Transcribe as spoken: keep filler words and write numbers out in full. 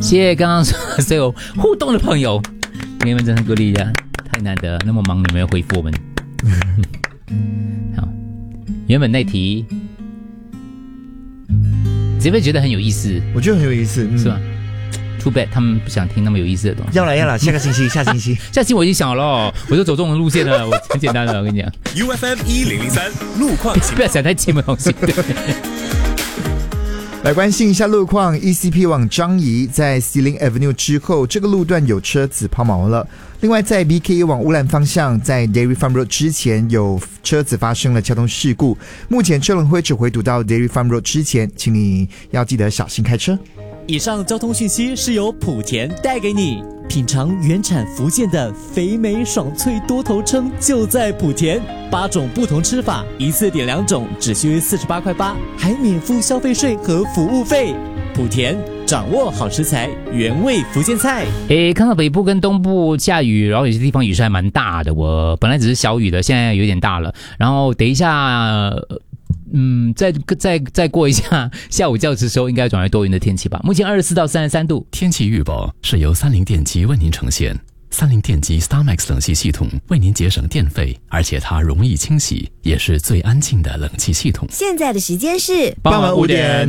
谢谢刚刚所有互动的朋友，给你们真的鼓励一下，太难得，那么忙你们要回复我们。好，原本那题，这边觉得很有意思， 我觉得很有意思，嗯、 是吧？Too bad， 他们不想听那么有意思的东西。 要了要了，下个星期，下星期， 下期我已经想好了，我就走这种路线了，我很简单的，我跟你讲。 U F M 一零零三路况， 不要想太近的东西。对。 来关心一下路况 ，E C P 往樟宜在 Xilin Avenue 之后，这个路段有车子抛锚了。另外，在 B K 往乌兰方向，在 Dairy Farm Road 之前有车子发生了交通事故，目前车龙会只回堵到 Dairy Farm Road 之前，请你要记得小心开车。 以上交通讯息是由莆田带给你。品尝原产福建的肥美爽脆多头称就在莆田，八种不同吃法，一次点两种，只需四十八块八，还免付消费税和服务费。莆田掌握好食材，原味福建菜。 诶，看到北部跟东部下雨，然后有些地方雨势还蛮大的。我本来只是小雨的，现在有点大了。然后等一下。嗯，再再再过一下下午教职时候，应该转为多云的天气吧。目前二十四到三十三度。 天气预报是由三菱电机为您呈现。三菱电机 StarMax 冷气系统为您节省电费，而且它容易清洗，也是最安静的冷气系统。 现在的时间是傍晚五点。